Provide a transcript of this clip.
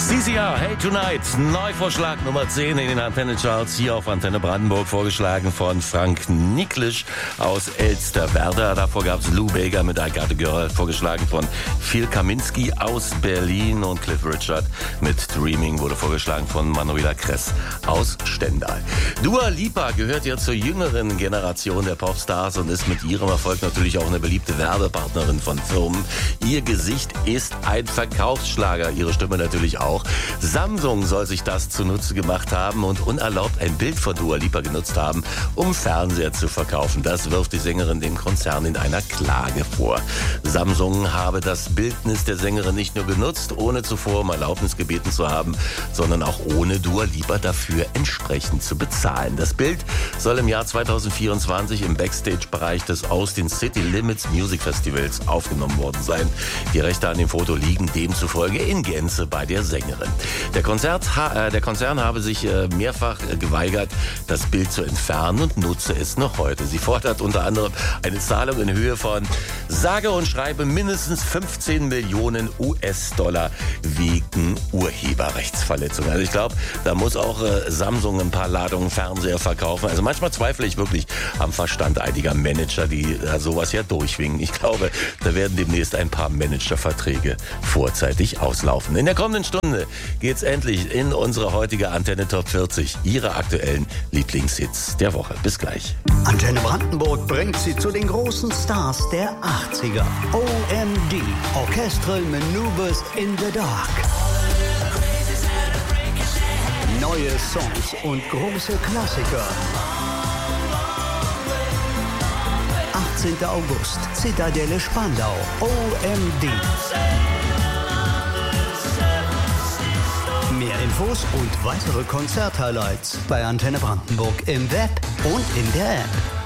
CCR, Hey Tonight, Neuvorschlag Nummer 10 in den Antenne-Charts, hier auf Antenne Brandenburg, vorgeschlagen von Frank Niklisch aus Elsterwerda. Davor gab es Lou Bega mit I Got a Girl, vorgeschlagen von Phil Kaminski aus Berlin, und Cliff Richard mit Dreaming wurde vorgeschlagen von Manuela Kress aus Stendal. Dua Lipa gehört ja zur jüngeren Generation der Popstars und ist mit ihrem Erfolg natürlich auch eine beliebte Werbepartnerin von Firmen. Ihr Gesicht ist ein Verkaufsschlager, ihre Stimme natürlich auch. Samsung soll sich das zunutze gemacht haben und unerlaubt ein Bild von Dua Lipa genutzt haben, um Fernseher zu verkaufen. Das wirft die Sängerin dem Konzern in einer Klage vor. Samsung habe das Bildnis der Sängerin nicht nur genutzt, ohne zuvor um Erlaubnis gebeten zu haben, sondern auch ohne Dua Lipa dafür entsprechend zu bezahlen. Das Bild soll im Jahr 2024 im Backstage-Bereich des Austin City Limits Music Festivals aufgenommen worden sein. Die Rechte an dem Foto liegen demzufolge in Gänze bei der Sängerin. Der Konzern habe sich mehrfach geweigert, das Bild zu entfernen und nutze es noch heute. Sie fordert unter anderem eine Zahlung in Höhe von sage und schreibe mindestens 15 Millionen US-Dollar wegen Urheberrechtsverletzung. Also ich glaube, da muss auch Samsung ein paar Ladungen Fernseher verkaufen. Also manchmal zweifle ich wirklich am Verstand einiger Manager, die sowas ja durchwinken. Ich glaube, da werden demnächst ein paar Managerverträge vorzeitig auslaufen. In der kommenden Stunde geht's endlich in unsere heutige Antenne Top 40, Ihre aktuellen Lieblingshits der Woche. Bis gleich. Antenne Brandenburg bringt Sie zu den großen Stars der 80er. OMD, Orchestral Maneuvers in the Dark. Neue Songs und große Klassiker. 18. August, Zitadelle Spandau, OMD. Mehr Infos und weitere Konzert-Highlights bei Antenne Brandenburg im Web und in der App.